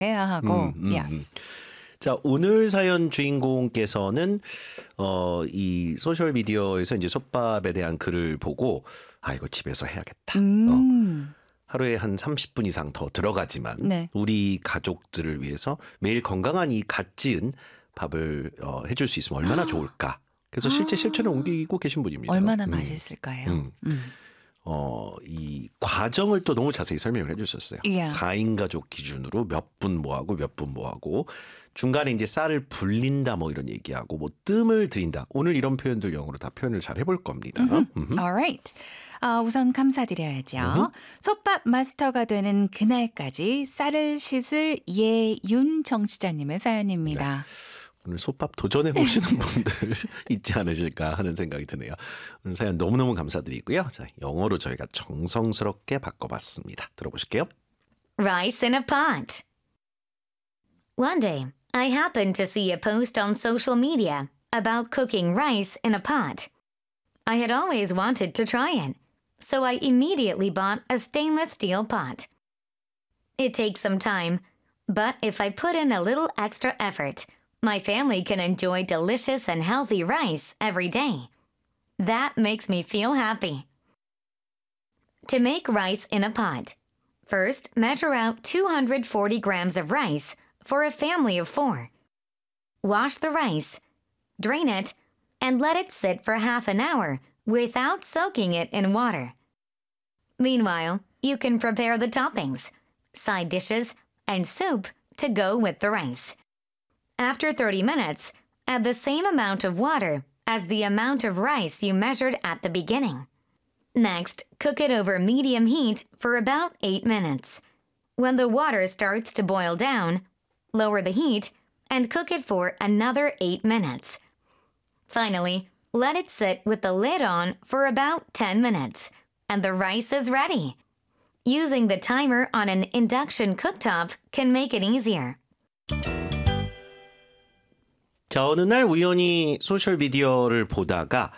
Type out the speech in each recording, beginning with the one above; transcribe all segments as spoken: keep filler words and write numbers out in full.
해야 하고. 음, 음, yes. 음. 자, 오늘 사연 주인공께서는 어, 이 소셜 미디어에서 이제 솥밥에 대한 글을 보고 아, 이거 집에서 해야겠다. 음. 어, 하루에 한 삼십 분 이상 더 들어가지만 네. 우리 가족들을 위해서 매일 건강한 이 갓 지은 밥을 어, 해줄 수 있으면 얼마나 좋을까. 그래서 실제 실천을 옮기고 계신 분입니다. 얼마나 음. 맛있을까요? 음. 음. 어, 이 과정을 또 너무 자세히 설명을 해주셨어요. Yeah. 사 인 가족 기준으로 몇 분 뭐하고 몇 분 뭐하고 중간에 이제 쌀을 불린다 뭐 이런 얘기하고 뭐 뜸을 들인다. 오늘 이런 표현들 영어로 다 표현을 잘 해볼 겁니다. 음흠. Alright. 아, 우선 감사드려야죠. 음흠. 솥밥 마스터가 되는 그날까지 쌀을 씻을 예윤 정치자님의 사연입니다. 오늘 솥밥 도전해 보시는 분들 있지 않으실까 하는 생각이 드네요. 오늘 사연 너무너무 감사드리고요. 자, 영어로 저희가 정성스럽게 바꿔봤습니다. 들어보실게요. Rice in a pot. One day, I happened to see a post on social media about cooking rice in a pot. I had always wanted to try it, so I immediately bought a stainless steel pot. It takes some time, but if I put in a little extra effort, my family can enjoy delicious and healthy rice every day. That makes me feel happy. To make rice in a pot, first measure out two hundred forty grams of rice for a family of four. Wash the rice, drain it, and let it sit for half an hour without soaking it in water. Meanwhile, you can prepare the toppings, side dishes, and soup to go with the rice. After thirty minutes, add the same amount of water as the amount of rice you measured at the beginning. Next, cook it over medium heat for about eight minutes. When the water starts to boil down, lower the heat and cook it for another eight minutes. Finally, let it sit with the lid on for about ten minutes, and the rice is ready. Using the timer on an induction cooktop can make it easier. 자, 어느 날 우연히 소셜미디어를 보다가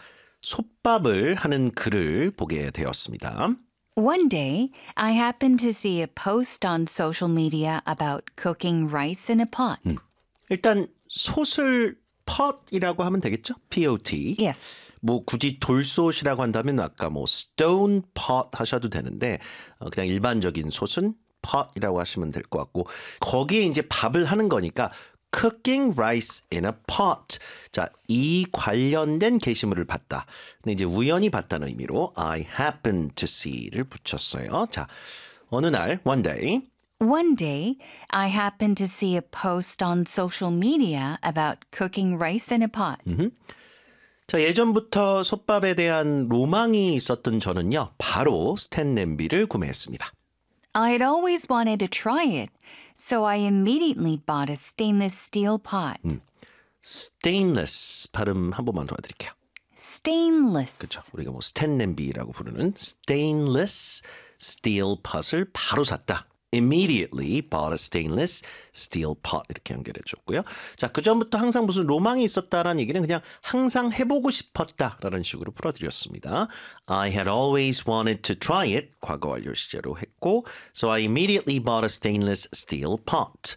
솥밥을 하는 글을 보게 되었습니다. One day, I happened to see a post on social media about cooking rice in a pot. 음. 일단 솥을 pot이라고 하면 되겠죠? P-O-T. Yes. 뭐 굳이 돌솥이라고 한다면 아까 뭐 stone pot 하셔도 되는데 어, 그냥 일반적인 솥은 pot이라고 하시면 될 것 같고 거기에 이제 밥을 하는 거니까 cooking rice in a pot. 자, 이 관련된 게시물을 봤다. 근데 이제 우연히 봤다는 의미로 I happened to see를 붙였어요. 자, 어느 날 one day One day, I happened to see a post on social media about cooking rice in a pot. 음흠. 자, 예전부터 솥밥에 대한 로망이 있었던 저는요. 바로 스텐 냄비를 구매했습니다. I'd always wanted to try it, so I immediately bought a stainless steel pot. 음. stainless 발음 한 번만 도와드릴게요. Stainless. 그렇죠. 우리가 뭐 스텐 냄비라고 부르는 stainless steel pot을 바로 샀다. Immediately bought a stainless steel pot 이렇게 연결해 줬고요. 자, 그 전부터 항상 무슨 로망이 있었다라는 얘기는 그냥 항상 해보고 싶었다라는 식으로 풀어드렸습니다. I had always wanted to try it 과거 완료 시제로 했고, so I immediately bought a stainless steel pot.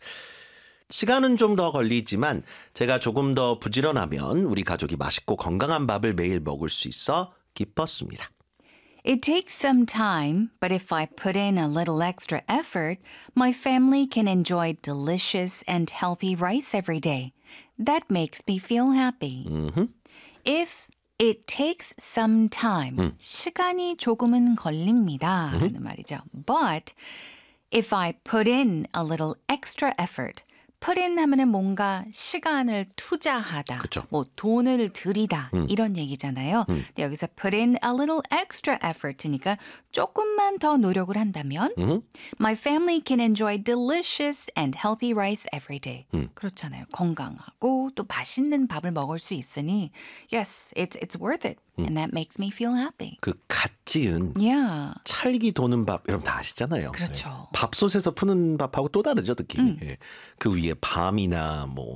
시간은 좀 더 걸리지만 제가 조금 더 부지런하면 우리 가족이 맛있고 건강한 밥을 매일 먹을 수 있어 기뻤습니다. It takes some time, but if I put in a little extra effort, my family can enjoy delicious and healthy rice every day. That makes me feel happy. 음흠. If it takes some time, 음. 시간이 조금은 걸립니다. 음흠. 하는 말이죠. But if I put in a little extra effort, put in 하면은 뭔가 시간을 투자하다, 그쵸. 뭐 돈을 들이다 음. 이런 얘기잖아요. 음. 근데 여기서 put in a little extra effort니까 조금만 더 노력을 한다면 음흠. My family can enjoy delicious and healthy rice every day. 음. 그렇잖아요. 건강하고 또 맛있는 밥을 먹을 수 있으니 yes, it's it's worth it. 음. And that makes me feel happy. 그 갓 지은 Yeah. 찰기 도는 밥 여러분 다 아시잖아요. 그렇죠. 네. 밥솥에서 푸는 밥하고 또 다르죠 느낌이. 음. 예. 그 위에 밤이나 뭐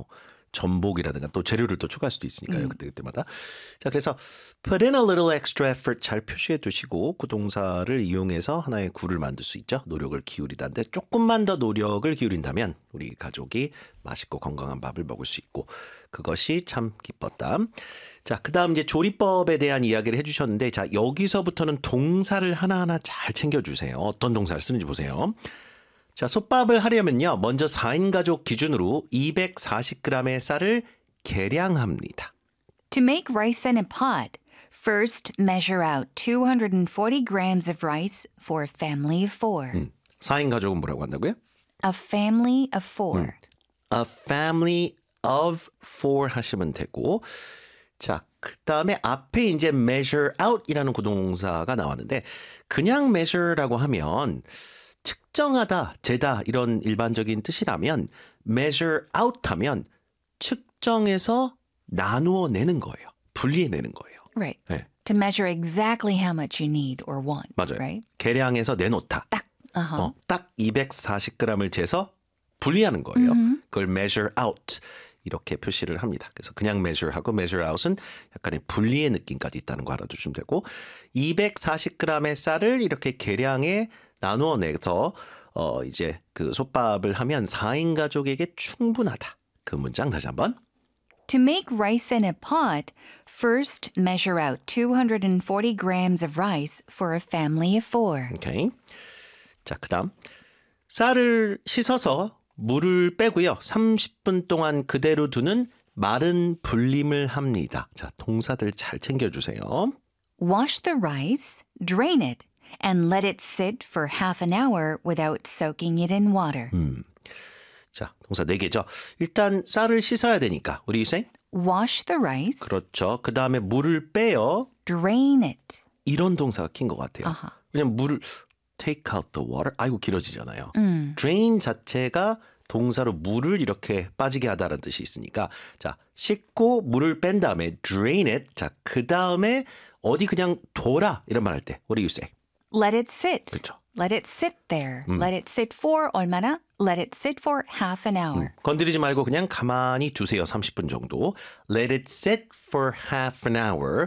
전복이라든가 또 재료를 또 추가할 수도 있으니까요. 음. 그때그때마다. 자, 그래서 put in a little extra effort 잘 표시해 두시고 그 동사를 이용해서 하나의 구를 만들 수 있죠. 노력을 기울이다인데 조금만 더 노력을 기울인다면 우리 가족이 맛있고 건강한 밥을 먹을 수 있고 그것이 참 기뻤다. 자, 그 다음 이제 조리법에 대한 이야기를 해주셨는데 자, 여기서부터는 동사를 하나하나 잘 챙겨주세요. 어떤 동사를 쓰는지 보세요. 자, 솥밥을 하려면요. 먼저 사 인 가족 기준으로 이백사십 그램의 쌀을 계량합니다. To make rice in a pot, first measure out two hundred forty grams of rice for a family of four. 음, 사 인 가족은 뭐라고 한다고요? A family of four. 음, a family of four 하시면 되고 자, 그 다음에 앞에 이제 measure out이라는 구동사가 나왔는데 그냥 measure라고 하면 측정하다, 재다 이런 일반적인 뜻이라면 measure out 하면 측정해서 나누어 내는 거예요. 분리해내는 거예요. Right. 네. To measure exactly how much you need or want. 맞아요. Right? 계량해서 내놓다. 딱, uh-huh. 어, 딱 이백사십 그램을 재서 분리하는 거예요. Mm-hmm. 그걸 measure out 이렇게 표시를 합니다. 그래서 그냥 measure하고 measure out은 약간의 분리의 느낌까지 있다는 거 알아두시면 되고 이백사십 그램의 쌀을 이렇게 계량해 나누어 내서 어 이제 그 솥밥을 하면 사 인 가족에게 충분하다. 그 문장 다시 한번. To make rice in a pot, first measure out two hundred forty grams of rice for a family of four. 오케이. 자, 그다음 쌀을 씻어서 물을 빼고요. 삼십 분 동안 그대로 두는 마른 불림을 합니다. 자, 동사들 잘 챙겨주세요. Wash the rice, drain it, and let it sit for half an hour without soaking it in water. 음. 자, 동사 네 개죠. 일단 쌀을 씻어야 되니까. What do you say? Wash the rice, 그렇죠. 그 다음에 물을 빼요. drain it. 이런 동사가 낀 것 같아요. 아하. 왜냐면 물을 take out the water. 아이고 길어지잖아요. 음. drain 자체가 동사로 물을 이렇게 빠지게 하다라는 뜻이 있으니까 자, 씻고 물을 뺀 다음에 drain it. 자, 그 다음에 어디 그냥 둬라 이런 말 할 때 What do you say? Let it sit. 그렇죠. Let it sit there. Let it sit for 얼마나? Let it sit for half an hour. 음, 건드리지 말고 그냥 가만히 두세요. 삼십 분 정도. Let it sit for half an hour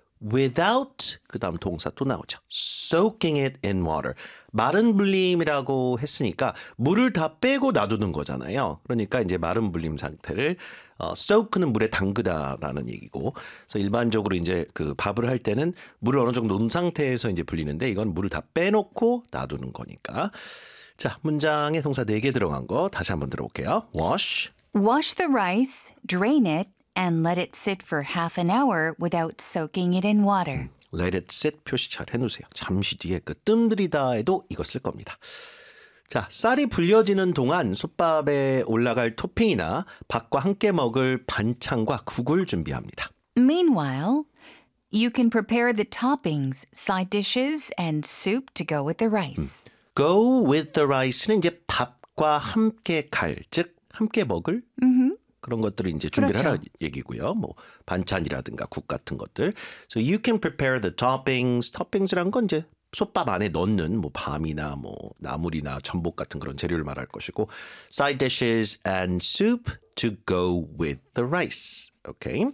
without 그 다음 동사 또 나오죠. Soaking it in water. 마른 불림이라고 했으니까 물을 다 빼고 놔두는 거잖아요. 그러니까 이제 마른 불림 상태를 어, soak는 물에 담그다라는 얘기고, 그래서 일반적으로 이제 그 밥을 할 때는 물을 어느 정도 놓은 상태에서 이제 불리는데 이건 물을 다 빼놓고 놔두는 거니까. 자, 문장에 동사 네 개 들어간 거 다시 한번 들어볼게요. Wash, Wash the rice, drain it, and let it sit for half an hour without soaking it in water. let it sit 표시 잘 해놓으세요. 잠시 뒤에 그 뜸들이다에도 이거 쓸 겁니다. 자, 쌀이 불려지는 동안 솥밥에 올라갈 토핑이나 밥과 함께 먹을 반찬과 국을 준비합니다. Meanwhile, you can prepare the toppings, side dishes, and soup to go with the rice. Go with the rice는 이제 밥과 함께 갈, 즉 함께 먹을 Mm-hmm. 그런 것들을 이제 준비를 그렇죠. 하라 얘기고요. 뭐 반찬이라든가 국 같은 것들. So you can prepare the toppings. toppings란 건 이제 솥밥 안에 넣는 뭐 밤이나 뭐 나물이나 전복 같은 그런 재료를 말할 것이고 side dishes and soup to go with the rice. 오케이.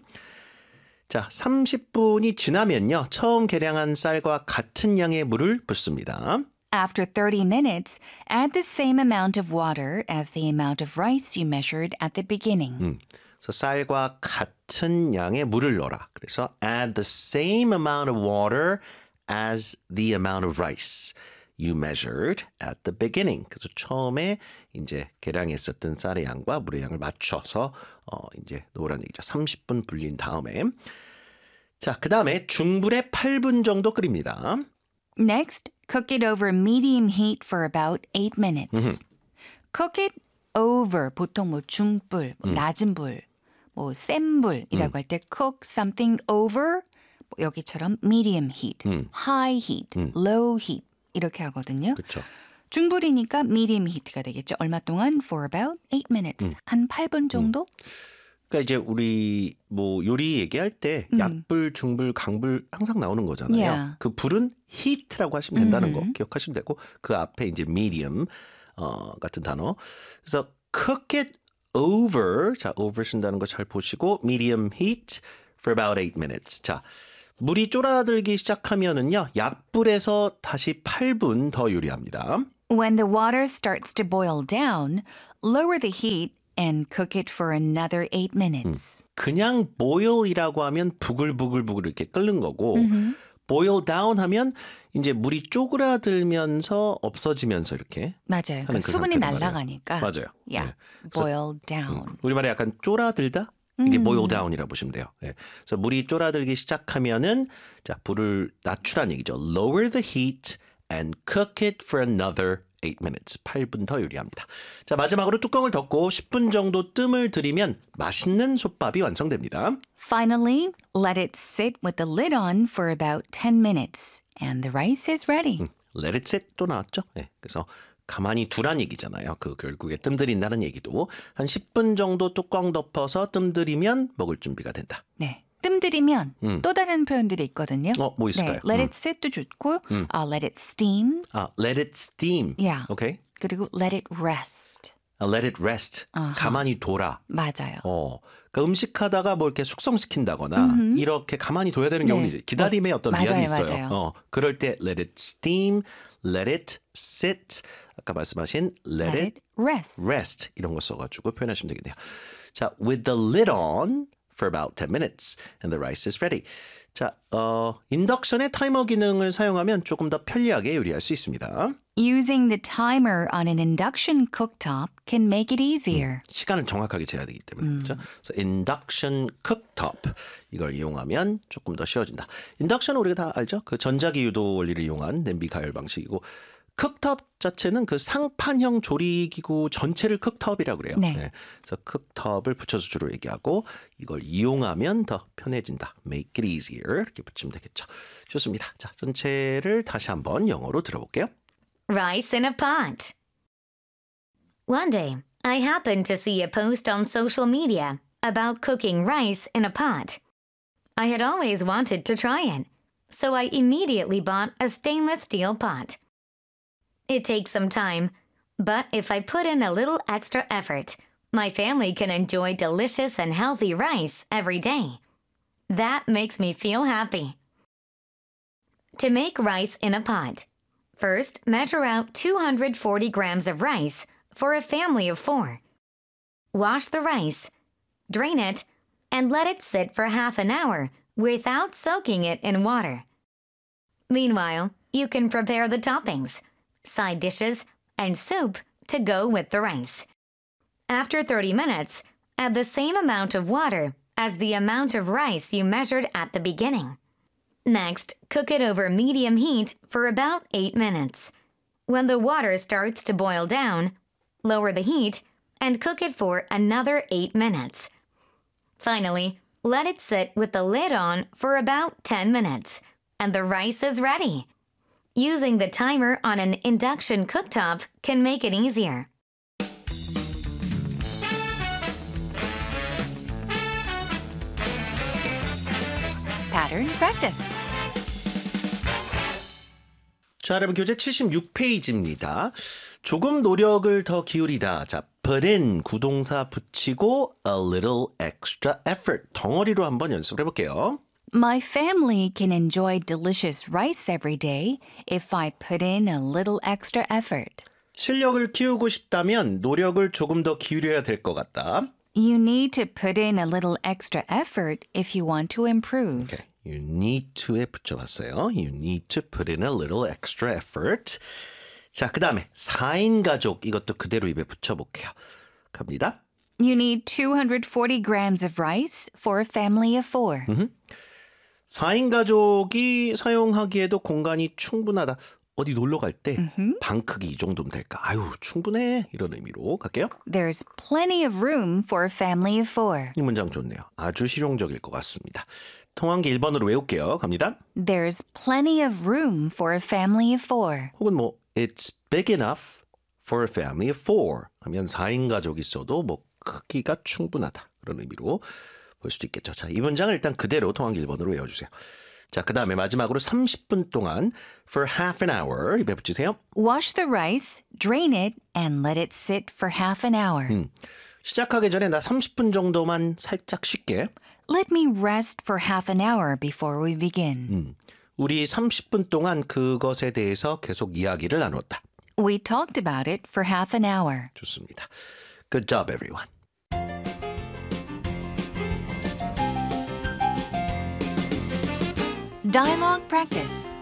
자, 삼십 분이 지나면요. 처음 계량한 쌀과 같은 양의 물을 붓습니다. After thirty minutes, add the same amount of water as the amount of rice you measured at the beginning. 음, 그래서 쌀과 같은 양의 물을 넣어라. 그래서 add the same amount of water as the amount of rice you measured at the beginning. 그래서 처음에 이제 계량했었던 쌀의 양과 물의 양을 맞춰서 어, 이제 넣으라는 얘기죠. 삼십 분 불린 다음에 자, 그 다음에 중불에 팔 분 정도 끓입니다. Next, cook it over medium heat for about eight minutes. Cook it over, 보통 뭐 중불, 뭐 낮은 불, 뭐 센 불이라고 할 때 cook something over, 뭐 여기처럼 medium heat, high heat, low heat 이렇게 하거든요. 그렇죠. 중불이니까 medium heat가 되겠죠. 얼마 동안? For about eight minutes. 한 팔 분 정도? 그러니까 이제 우리 뭐 요리 얘기할 때 음. 약불, 중불, 강불 항상 나오는 거잖아요. Yeah. 그 불은 heat라고 하시면 된다는 거 음. 기억하시면 되고 그 앞에 이제 medium 어, 같은 단어. 그래서 cook it over, 자, over 쓴다는 거 잘 보시고 medium heat for about eight minutes. 자, 물이 쫄아들기 시작하면은요, 약불에서 다시 팔 분 더 요리합니다. When the water starts to boil down, lower the heat and cook it for another eight minutes. 그냥 boil이라고 하면 부글부글부글 이렇게 끓는 거고 mm-hmm. boil down 하면 이제 물이 쪼그라들면서 없어지면서 이렇게 맞아요. 그 수분이 날아가니까. 맞아요. Yeah, 네. boil so, down. 음, 우리말에 약간 쫄아들다? 이게 음. boil down이라고 보시면 돼요. 네. 그래서 물이 쫄아들기 시작하면은 자 불을 낮추란 얘기죠. Lower the heat and cook it for another eight minutes. 팔 분 더 요리합니다. 자 마지막으로 뚜껑을 덮고 십 분 정도 뜸을 들이면 맛있는 솥밥이 완성됩니다. Finally, let it sit with the lid on for about ten minutes, and the rice is ready. 음, let it sit 또 나왔죠. 네, 그래서 가만히 두란 얘기잖아요. 그 결국에 뜸 들인다는 얘기도 한 십 분 정도 뚜껑 덮어서 뜸 들이면 먹을 준비가 된다. 네. 뜸 들이면 음. 또 다른 표현들이 있거든요. 어, 뭐 있을까요? 네, let 음. it sit도 좋고, 음. uh, let it steam. 아, let it steam. Yeah. 오케이. 그리고 let it rest. 아, let it rest. Uh-huh. 가만히 둬라. 맞아요. 어, 그러니까 음식하다가 뭐 이렇게 숙성시킨다거나 음흠. 이렇게 가만히 둬야 되는 경우는 네. 이제 기다림의 뭐, 어떤 맞아요, 위안이 있어요. 맞아요. 어, 그럴 때 let it steam, let it sit. 아까 말씀하신 let, let it it rest. rest 이런 거 써가지고 표현하시면 되겠네요. 자, with the lid on for about ten minutes and the rice is ready. 자, 어, 인덕션의 타이머 기능을 사용하면 조금 더 편리하게 요리할 수 있습니다. Using the timer on an induction cooktop can make it easier. 음, 시간을 정확하게 재야 되기 때문에 음. 그렇죠. 그래서 induction cooktop 이걸 이용하면 조금 더 쉬워진다. 인덕션은 우리가 다 알죠. 그 전자기 유도 원리를 이용한 냄비 가열 방식이고 쿡탑 자체는 그 상판형 조리기구 전체를 쿡탑이라고 그래요. 네. 네. 그래서 쿡탑을 붙여서 주로 얘기하고 이걸 이용하면 더 편해진다. Make it easier 이렇게 붙이면 되겠죠. 좋습니다. 자, 전체를 다시 한번 영어로 들어볼게요. Rice in a pot. One day, I happened to see a post on social media about cooking rice in a pot. I had always wanted to try it, so I immediately bought a stainless steel pot. It takes some time, but if I put in a little extra effort, my family can enjoy delicious and healthy rice every day. That makes me feel happy. To make rice in a pot, first measure out two hundred forty grams of rice for a family of four. Wash the rice, drain it, and let it sit for half an hour without soaking it in water. Meanwhile, you can prepare the toppings, side dishes, and soup to go with the rice. After thirty minutes, add the same amount of water as the amount of rice you measured at the beginning. Next, cook it over medium heat for about eight minutes. When the water starts to boil down, lower the heat and cook it for another eight minutes. Finally, let it sit with the lid on for about ten minutes, and the rice is ready. Using the timer on an induction cooktop can make it easier. Pattern practice. 자, 여러분 교재 칠십육 페이지입니다. 조금 노력을 더 기울이다. 자, put in 구동사 붙이고 a little extra effort. 덩어리로 한번 연습을 해볼게요. My family can enjoy delicious rice every day if I put in a little extra effort. 실력을 키우고 싶다면 노력을 조금 더 기울여야 될 것 같다. You need to put in a little extra effort if you want to improve. Okay. You need to에 붙여봤어요. You need to put in a little extra effort. 자, 그 다음에 사 인 가족 이것도 그대로 입에 붙여볼게요. 갑니다. You need two hundred forty grams of rice for a family of four. 음흠. 사 인 가족이 사용하기에도 공간이 충분하다. 어디 놀러 갈 때 방 크기 이 정도면 될까? 아유, 충분해. 이런 의미로 갈게요. There's plenty of room for a family of four. 이 문장 좋네요. 아주 실용적일 것 같습니다. 통한기 일 번으로 외울게요. 갑니다. There's plenty of room for a family of four. 혹은 뭐 It's big enough for a family of four 하면 사 인 가족이 있어도 뭐 크기가 충분하다. 그런 의미로 볼 수도 있겠죠. 자, 이 문장을 일단 그대로 통한기 일 번으로 외워주세요. 자, 그 다음에 마지막으로 삼십 분 동안 for half an hour 입에 붙이세요. Wash the rice, drain it, and let it sit for half an hour. 음, 시작하기 전에 나 삼십 분 정도만 살짝 쉴게. Let me rest for half an hour before we begin. 음, 우리 삼십 분 동안 그것에 대해서 계속 이야기를 나눴다. We talked about it for half an hour. 좋습니다. Good job, everyone. Dialogue practice.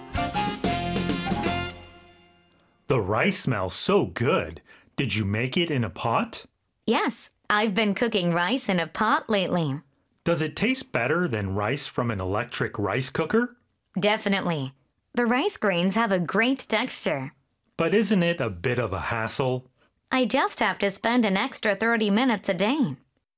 The rice smells so good. Did you make it in a pot? Yes, I've been cooking rice in a pot lately. Does it taste better than rice from an electric rice cooker? Definitely. The rice grains have a great texture. But isn't it a bit of a hassle? I just have to spend an extra thirty minutes a day.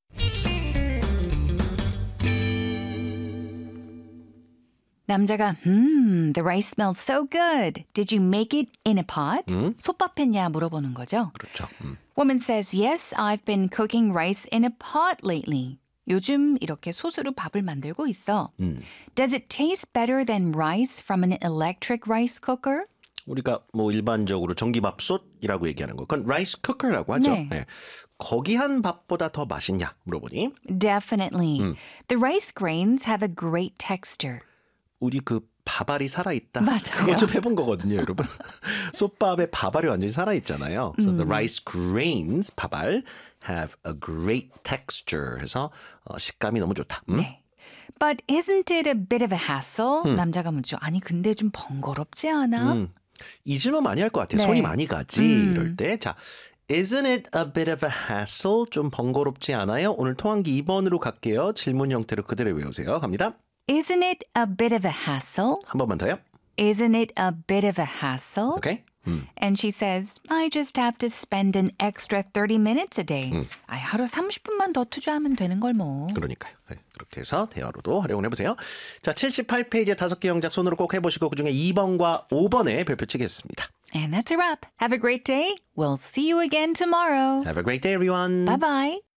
남자가 음, the rice smells so good. Did you make it in a pot? 음? 솥밥했냐 물어보는 거죠. 그렇죠. 음. Woman says, yes, I've been cooking rice in a pot lately. 요즘 이렇게 솥으로 밥을 만들고 있어. 음. Does it taste better than rice from an electric rice cooker? 우리가 뭐 일반적으로 전기밥솥이라고 얘기하는 거, 그건 라이스 쿠커라고 하죠. 네. 네. 거기 한 밥보다 더 맛있냐 물어보니 Definitely. 음. The rice grains have a great texture. 우리 그 밥알이 살아있다. 맞아요. 그거 좀 해본 거거든요, 여러분. 솥밥에 밥알이 완전히 살아있잖아요. So the rice grains, 밥알, have a great texture. 해서 어, 식감이 너무 좋다. 음? 네. But isn't it a bit of a hassle? 남자가 묻죠. 아니 근데 좀 번거롭지 않아? 음. 잊으면 많이 할 것 같아요. 네. 손이 많이 가지. 음. 이럴 때. 자, Isn't it a bit of a hassle? 좀 번거롭지 않아요? 오늘 통한기 이 번으로 갈게요. 질문 형태로 그대로 외우세요. 갑니다. Isn't it a bit of a hassle? 한 번만 더요. Isn't it a bit of a hassle? 오케이. 음. And she says, I just have to spend an extra thirty minutes a day. 아, 하루 삼십 분만 더 투자하면 되는 걸 뭐. 그러니까요. 네, 그렇게 해서 대화로도 활용을 해보세요. 자, 칠십팔 페이지의 다섯 개 영작 손으로 꼭 해보시고 그중에 이 번과 오 번에 별표 치겠습니다. And that's a wrap. Have a great day. We'll see you again tomorrow. Have a great day, everyone. Bye-bye.